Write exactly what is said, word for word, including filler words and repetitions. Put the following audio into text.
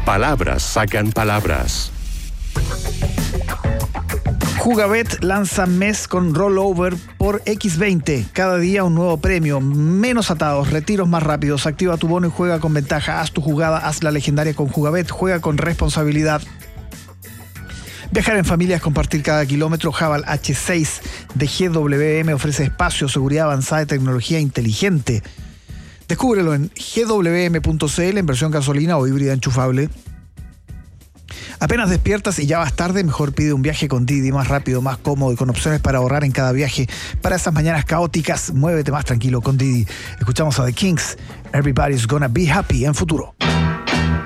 Palabras sacan palabras. Jugabet lanza mes con rollover por equis veinte. Cada día un nuevo premio. Menos atados, retiros más rápidos. Activa tu bono y juega con ventaja. Haz tu jugada, haz la legendaria con Jugabet. Juega con responsabilidad. Viajar en familia es compartir cada kilómetro. Haval hache seis de G W M ofrece espacio, seguridad avanzada y tecnología inteligente. Descúbrelo en ge doble ve eme punto ce ele en versión gasolina o híbrida enchufable. Apenas despiertas y ya vas tarde, mejor pide un viaje con Didi, más rápido, más cómodo y con opciones para ahorrar en cada viaje. Para esas mañanas caóticas, muévete más tranquilo con Didi. Escuchamos a The Kings, Everybody's Gonna Be Happy en Futuro.